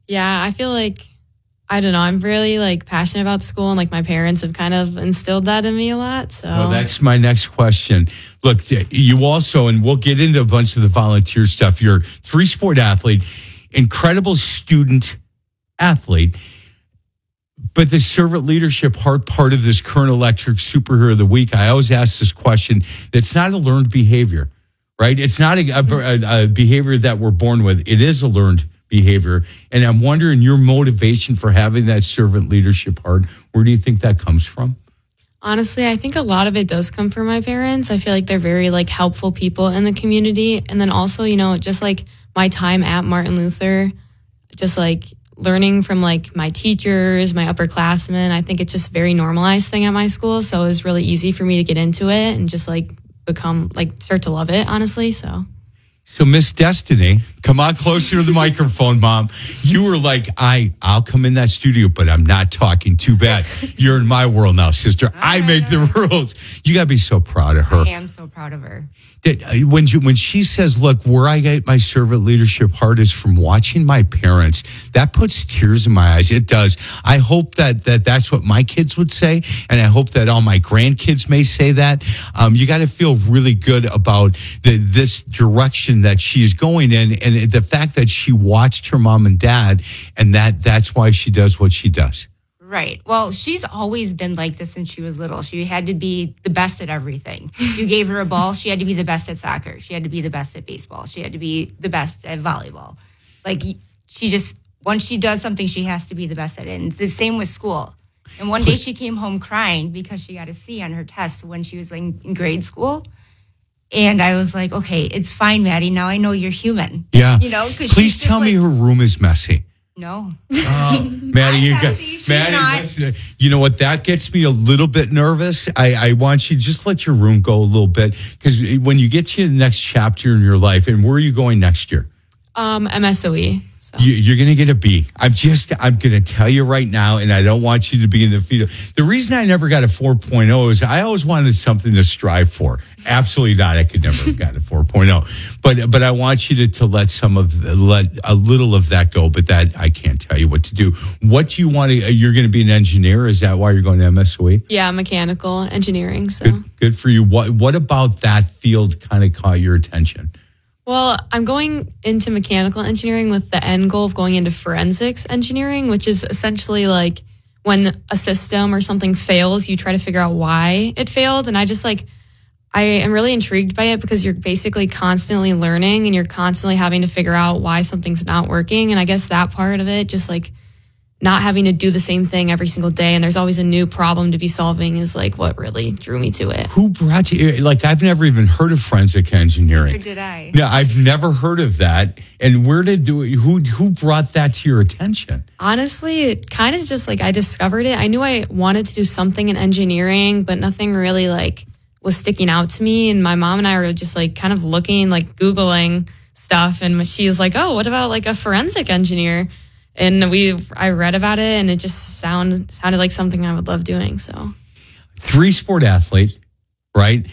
Yeah, I feel like, I don't know, I'm really like passionate about school, and like my parents have kind of instilled that in me a lot. So well, that's my next question. Look, you also, and we'll get into a bunch of the volunteer stuff. You're a 3-sport athlete, incredible student athlete, but the servant leadership part of this Current Electric Superhero of the Week, I always ask this question. It's not a learned behavior, right? It's not a behavior that we're born with. It is a learned behavior. And I'm wondering your motivation for having that servant leadership heart. Where do you think that comes from? honestly, I think a lot of it does come from my parents. I feel like they're very like helpful people in the community. And then also, you know, just like my time at Martin Luther, just like learning from like my teachers, my upperclassmen. I think it's just a very normalized thing at my school. So it was really easy for me to get into it and just like become like start to love it, honestly. So Miss Destiny, come on closer to the microphone, Mom. You were like, I'll come in that studio, but I'm not talking. Too bad. You're in my world now, sister. I make the rules. You got to be so proud of her. I am so proud of her. When she says, look, where I get my servant leadership heart is from watching my parents, that puts tears in my eyes. It does. I hope that's what my kids would say, and I hope that all my grandkids may say that. You got to feel really good about this direction that she's going in, and the fact that she watched her mom and dad, and that's why she does what she does. Right. Well, she's always been like this since she was little. She had to be the best at everything. You gave her a ball, she had to be the best at soccer. She had to be the best at baseball. She had to be the best at volleyball. Like, she just, once she does something, she has to be the best at it. And it's the same with school. And one day she came home crying because she got a C on her test when she was like in grade school. And I was like, okay, it's fine, Maddie. Now I know you're human. Yeah. You know, please tell me her room is messy. No. Maddie, Maddie, you know what? That gets me a little bit nervous. I want you to just let your room go a little bit, because when you get to the next chapter in your life, and where are you going next year? MSOE. So. You're going to get a B. I'm going to tell you right now, and I don't want you to be in the field. The reason I never got a 4.0 is I always wanted something to strive for. Absolutely not. I could never have gotten a 4.0. But I want you to let a little of that go. But that I can't tell you what to do. What do you want to? You're going to be an engineer. Is that why you're going to MSOE? Yeah, mechanical engineering. So good for you. What about that field kind of caught your attention? Well, I'm going into mechanical engineering with the end goal of going into forensics engineering, which is essentially like when a system or something fails, you try to figure out why it failed. And I am really intrigued by it because you're basically constantly learning and you're constantly having to figure out why something's not working. And I guess that part of it, just like not having to do the same thing every single day, and there's always a new problem to be solving, is like what really drew me to it. Who brought you? Like, I've never even heard of forensic engineering. Neither did I. No, I've never heard of that. And who brought that to your attention? Honestly, it kind of just like I discovered it. I knew I wanted to do something in engineering, but nothing really like was sticking out to me. And my mom and I were just like kind of looking, like Googling stuff, and she was like, "Oh, what about like a forensic engineer?" And I read about it, and it just sounded like something I would love doing. So, 3-sport athlete, right?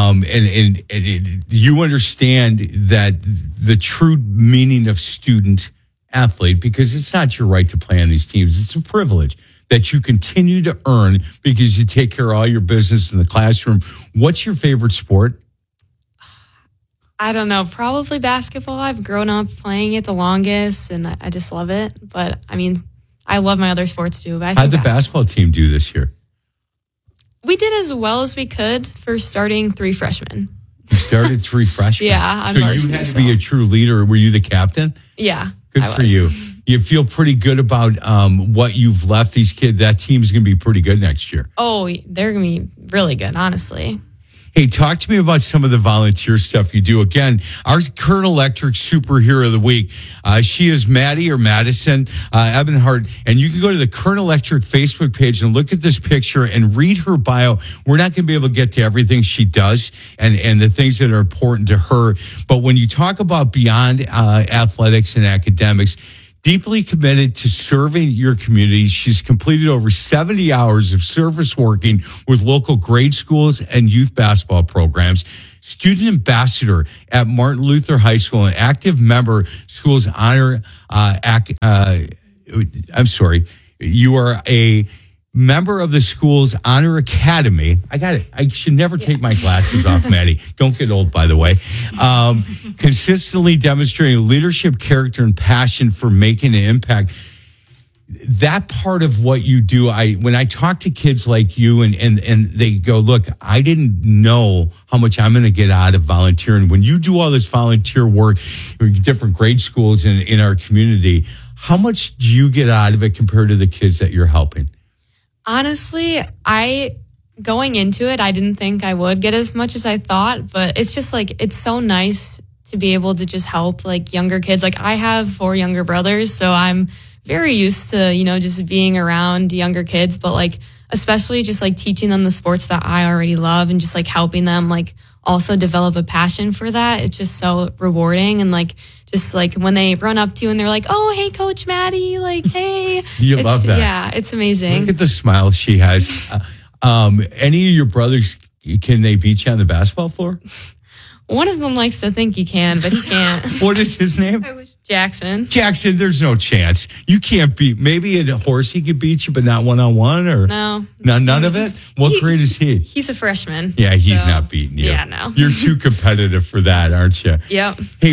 And you understand that the true meaning of student athlete, because it's not your right to play on these teams. It's a privilege that you continue to earn because you take care of all your business in the classroom. What's your favorite sport? I don't know, probably basketball. I've grown up playing it the longest, and I just love it. But, I mean, I love my other sports too. But How'd the basketball team do this year? We did as well as we could for starting 3 freshmen. You started 3 freshmen? Yeah. So you had to be a true leader. Were you the captain? Yeah. Good for you. You feel pretty good about what you've left these kids. That team's going to be pretty good next year. Oh, they're going to be really good, honestly. Hey, talk to me about some of the volunteer stuff you do. Again, our Current Electric Superhero of the Week. She is Maddie or Madison Ebenhart. And you can go to the Current Electric Facebook page and look at this picture and read her bio. We're not going to be able to get to everything she does and the things that are important to her. But when you talk about beyond athletics and academics, deeply committed to serving your community. She's completed over 70 hours of service working with local grade schools and youth basketball programs. Student ambassador at Martin Luther High School, an active member, school's honor I'm sorry, you are a member of the school's honor academy. I got it. I should never take my glasses off, Maddie. Don't get old, by the way. Consistently demonstrating leadership, character, and passion for making an impact. That part of what you do, when I talk to kids like you and they go, look, I didn't know how much I'm going to get out of volunteering. When you do all this volunteer work, different grade schools in our community, how much do you get out of it compared to the kids that you're helping? Honestly, going into it, I didn't think I would get as much as I thought, but it's just like, it's so nice to be able to just help like younger kids. Like I have 4 younger brothers, so I'm very used to, just being around younger kids, but like, especially just like teaching them the sports that I already love and just like helping them like also develop a passion for that. It's just so rewarding. And like, just like when they run up to you and they're like, oh, hey, Coach Maddie, like, hey. You love that. Yeah, it's amazing. Look at the smile she has. Any of your brothers, can they beat you on the basketball floor? One of them likes to think he can, but he can't. What is his name? Jackson. Jackson, there's no chance. You can't beat, maybe a horse he could beat you, but not one-on-one or? No. None of it? What grade is he? He's a freshman. Yeah, he's not beating you. Yeah, no. You're too competitive for that, aren't you? Yep. Hey,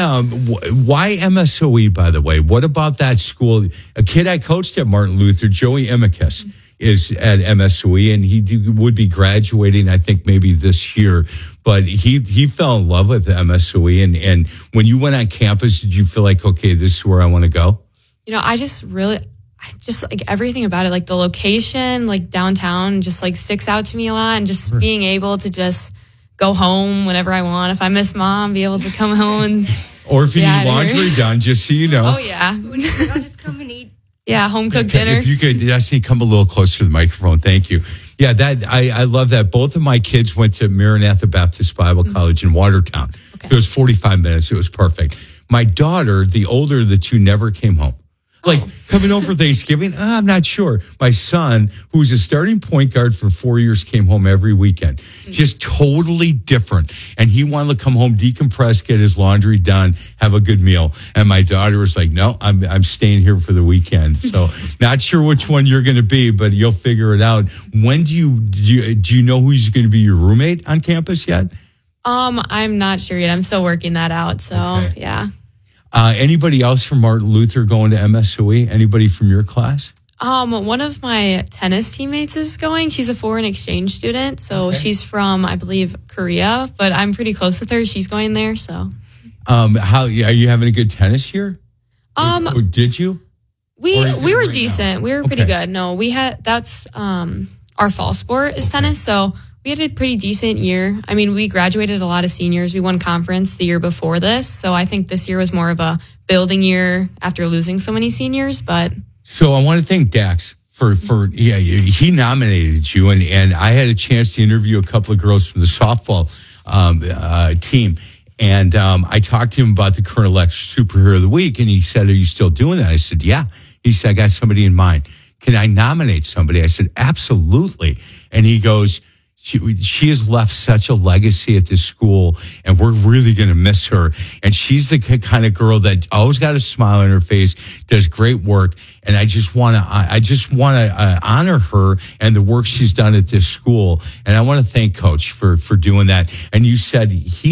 why MSOE, by the way? What about that school? A kid I coached at Martin Luther, Joey Emicus, is at MSOE, and he would be graduating, I think, maybe this year. But he fell in love with MSOE. And when you went on campus, did you feel like, okay, this is where I want to go? I just like everything about it, like the location, like downtown, just like sticks out to me a lot. And just being able to just go home whenever I want. If I miss mom, be able to come home. Or if you need laundry done, just so you know. Oh, yeah. I'll just come and eat. Yeah, home cooked dinner. If you could, Destiny, come a little closer to the microphone. Thank you. Yeah, I love that. Both of my kids went to Maranatha Baptist Bible College in Watertown. Okay. It was 45 minutes. It was perfect. My daughter, the older of the two, never came home. Like coming home for Thanksgiving, I'm not sure. My son, who's a starting point guard for 4 years, came home every weekend. Just totally different. And he wanted to come home, decompress, get his laundry done, have a good meal. And my daughter was like, no, I'm staying here for the weekend. So not sure which one you're going to be, but you'll figure it out. When do you know who's going to be your roommate on campus yet? I'm not sure yet. I'm still working that out. So, yeah. Anybody else from Martin Luther going to MSOE? Anybody from your class? One of my tennis teammates is going. She's a foreign exchange student. So she's from, I believe, Korea, but I'm pretty close with her. She's going there. So, how are you having a good tennis year? Or did you? We were decent. Now? We were pretty good. No, that's our fall sport is tennis. So we had a pretty decent year. I mean, we graduated a lot of seniors. We won conference the year before this. So I think this year was more of a building year after losing so many seniors. But so I want to thank Dax for he nominated you, and I had a chance to interview a couple of girls from the softball team. And I talked to him about the Current Electric Superhero of the Week, and he said, are you still doing that? I said, yeah. He said, I got somebody in mind. Can I nominate somebody? I said, absolutely. And he goes, she has left such a legacy at this school, and we're really going to miss her. And she's the kind of girl that always got a smile on her face, does great work. And I just want to honor her and the work she's done at this school. And I want to thank Coach for doing that. And you said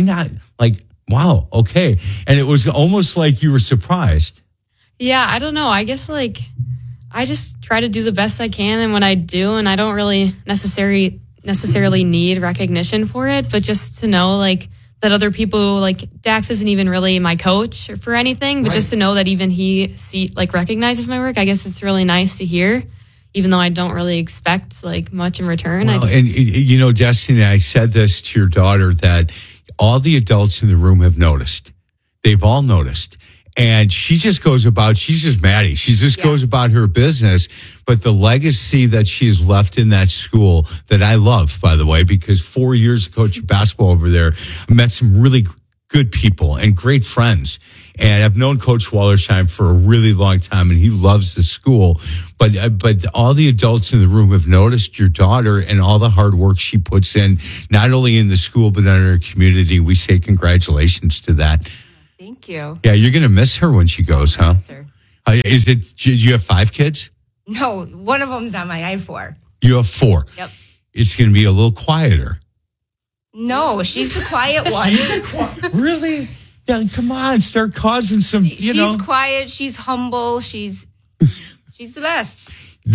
wow, okay. And it was almost like you were surprised. Yeah, I don't know. I guess I just try to do the best I can, and when I do, and I don't really necessarily need recognition for it, but just to know that other people, Dax isn't even really my coach for anything, but just to know that even he recognizes my work, I guess it's really nice to hear, even though I don't really expect much in return. Well, and Destiny, I said this to your daughter that all the adults in the room have noticed. They've all noticed. And she's just Maddie. She just goes about her business. But the legacy that she's left in that school that I love, by the way, because 4 years coaching basketball over there, I met some really good people and great friends. And I've known Coach Wallersheim for a really long time, and he loves the school. But all the adults in the room have noticed your daughter and all the hard work she puts in, not only in the school, but in our community. We say congratulations to that. Thank you. Yeah, you're going to miss her when she goes, huh? Do you have 5 kids? No, one of them's on I have 4. You have 4. Yep. It's going to be a little quieter. No, she's the quiet one. Really? Yeah, come on, start causing some, She's quiet. She's humble. She's the best.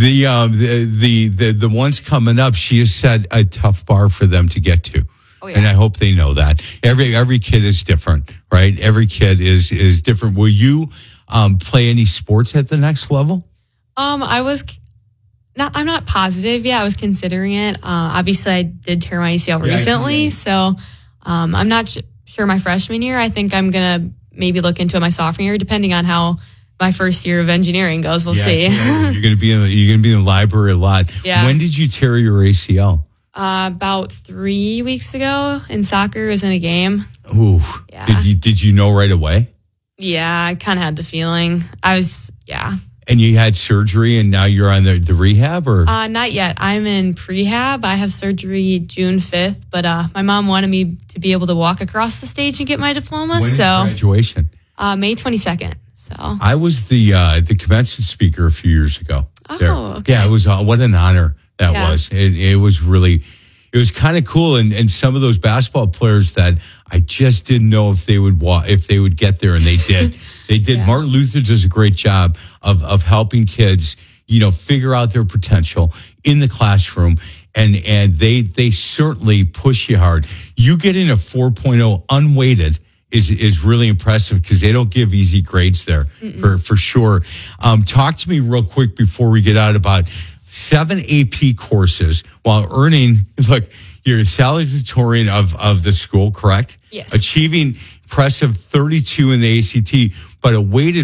The ones coming up, she has set a tough bar for them to get to. Oh, yeah. And I hope they know that. Every kid is different, right? Every kid is different. Will you play any sports at the next level? I'm not positive yet. I was considering it. Obviously, I did tear my ACL recently, so I'm not sure my freshman year. I think I'm gonna maybe look into it my sophomore year, depending on how my first year of engineering goes. We'll see. You're gonna be in the library a lot. Yeah. When did you tear your ACL? About 3 weeks ago in soccer. It was in a game. Ooh. Yeah. Did you know right away? Yeah, I kind of had the feeling. And you had surgery, and now you're on the rehab, or? Not yet. I'm in prehab. I have surgery June 5th, but my mom wanted me to be able to walk across the stage and get my diploma. When is graduation? May 22nd. So I was the commencement speaker a few years ago. Oh, okay. Yeah, it was what an honor that was. It was really. It was kind of cool, and some of those basketball players that I just didn't know if they would get there, and they did. They did. Yeah. Martin Luther does a great job of helping kids, figure out their potential in the classroom, and they certainly push you hard. You getting a 4.0 unweighted is really impressive because they don't give easy grades there for sure. Talk to me real quick before we get out about 7 AP courses while earning, look, you're a salutatorian of the school, correct? Yes. Achieving impressive 32 in the ACT, but a weighted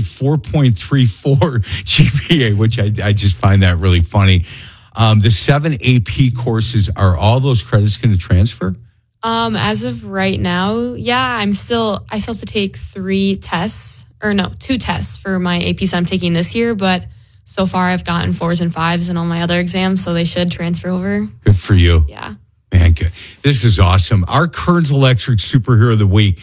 4.34 GPA, which I just find that really funny. The 7 AP courses, are all those credits going to transfer? As of right now, yeah, I still have to take 2 tests for my APs I'm taking this year, but so far I've gotten 4s and 5s in all my other exams, so they should transfer over. Good for you. Yeah. Man, good. This is awesome. Our Kearns Electric Superhero of the Week.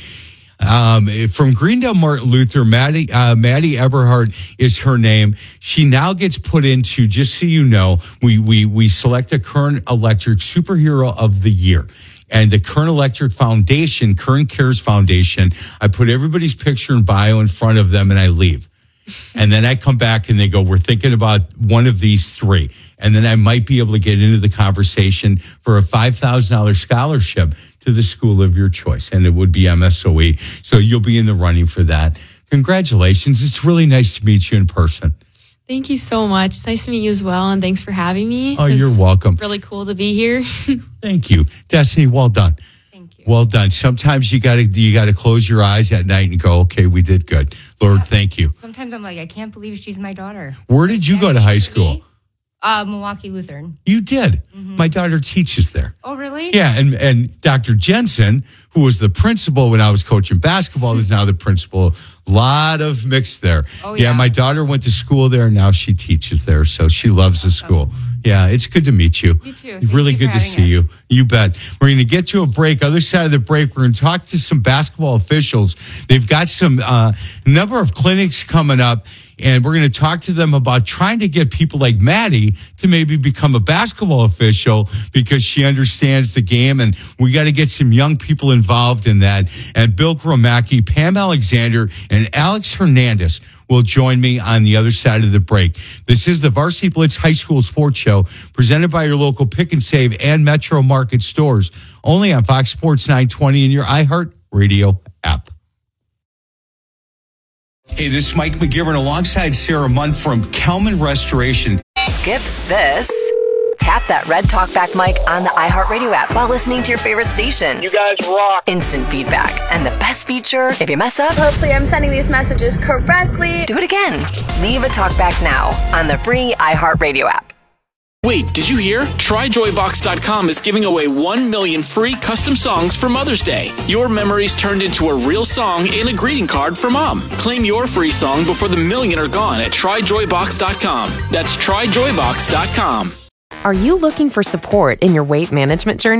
From Greendale Martin Luther, Maddie Eberhardt is her name. She now gets put into, just so you know, we select a Kern Electric Superhero of the Year. And the Kern Electric Foundation, Kern Cares Foundation, I put everybody's picture and bio in front of them and I leave. And then I come back and they go, we're thinking about one of these 3. And then I might be able to get into the conversation for a $5,000 scholarship to the school of your choice. And it would be MSOE. So you'll be in the running for that. Congratulations. It's really nice to meet you in person. Thank you so much. It's nice to meet you as well. And thanks for having me. Oh, you're welcome. Really cool to be here. Thank you. Destiny, well done. Thank you. Well done. Sometimes you gotta close your eyes at night and go, okay, we did good. Lord, thank you. Sometimes I'm like, I can't believe she's my daughter. Where did you go to high school? Milwaukee Lutheran. You did. Mm-hmm. My daughter teaches there. Oh, really? Yeah, and Dr. Jensen, who was the principal when I was coaching basketball, is now the principal. A lot of mix there. Oh, yeah. My daughter went to school there, and now she teaches there, so she loves the school. Yeah, it's good to meet you. You too. Really good to see you. You bet. We're going to get to a break. Other side of the break, we're going to talk to some basketball officials. They've got some number of clinics coming up, and we're going to talk to them about trying to get people like Maddie to maybe become a basketball official because she understands the game, and we got to get some young people involved in that. And Bill Gromacki, Pam Alexander, and Alex Hernandez will join me on the other side of the break. This is the Varsity Blitz High School Sports Show, presented by your local Pick and Save and Metro Market stores, only on Fox Sports 920 and your iHeart Radio app. Hey, this is Mike McGivern alongside Sarah Munn from Kelman Restoration. Skip this. Tap that red talkback mic on the iHeartRadio app while listening to your favorite station. You guys rock. Instant feedback. And the best feature, if you mess up, hopefully I'm sending these messages correctly. Do it again. Leave a talkback now on the free iHeartRadio app. Wait, did you hear? TryJoyBox.com is giving away 1 million free custom songs for Mother's Day. Your memories turned into a real song and a greeting card for Mom. Claim your free song before the million are gone at TryJoyBox.com. That's TryJoyBox.com. Are you looking for support in your weight management journey?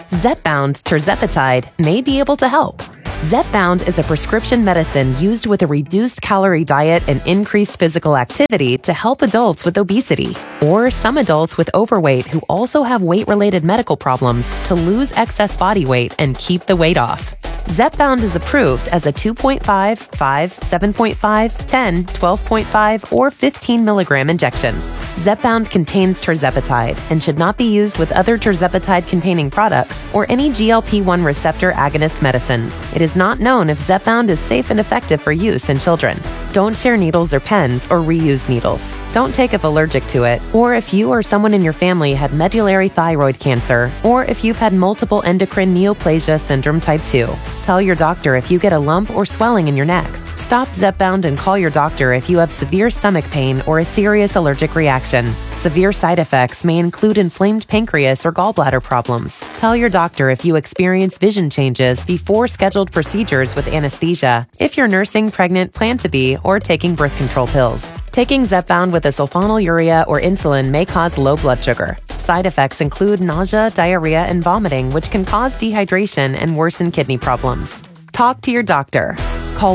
Zepbound tirzepatide may be able to help. Zepbound is a prescription medicine used with a reduced calorie diet and increased physical activity to help adults with obesity, or some adults with overweight who also have weight-related medical problems to lose excess body weight and keep the weight off. Zepbound is approved as a 2.5, 5, 7.5, 10, 12.5, or 15 milligram injection. Zepbound contains tirzepatide and should not be used with other tirzepatide-containing products or any GLP-1 receptor agonist medicines. It is not known if Zepbound is safe and effective for use in children. Don't share needles or pens or reuse needles. Don't take if allergic to it, or if you or someone in your family had medullary thyroid cancer, or if you've had multiple endocrine neoplasia syndrome type 2. Tell your doctor if you get a lump or swelling in your neck. Stop Zepbound and call your doctor if you have severe stomach pain or a serious allergic reaction. Severe side effects may include inflamed pancreas or gallbladder problems. Tell your doctor if you experience vision changes before scheduled procedures with anesthesia, if you're nursing, pregnant, plan to be, or taking birth control pills. Taking Zepbound with a sulfonylurea or insulin may cause low blood sugar. Side effects include nausea, diarrhea, and vomiting, which can cause dehydration and worsen kidney problems. Talk to your doctor. Call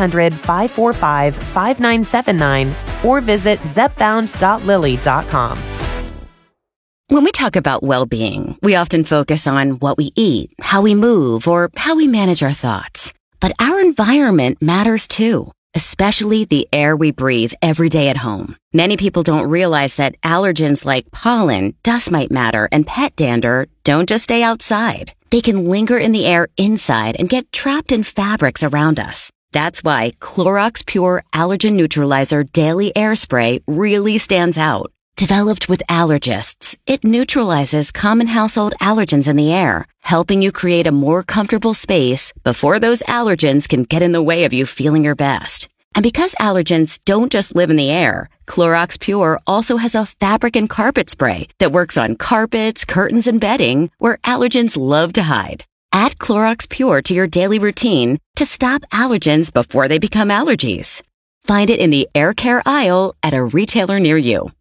1-800-545-5979 or visit zepbound.lilly.com. When we talk about well-being, we often focus on what we eat, how we move, or how we manage our thoughts. But our environment matters too, especially the air we breathe every day at home. Many people don't realize that allergens like pollen, dust mite matter, and pet dander don't just stay outside. They can linger in the air inside and get trapped in fabrics around us. That's why Clorox Pure Allergen Neutralizer Daily Air Spray really stands out. Developed with allergists, it neutralizes common household allergens in the air, helping you create a more comfortable space before those allergens can get in the way of you feeling your best. And because allergens don't just live in the air, Clorox Pure also has a fabric and carpet spray that works on carpets, curtains, and bedding where allergens love to hide. Add Clorox Pure to your daily routine to stop allergens before they become allergies. Find it in the air care aisle at a retailer near you.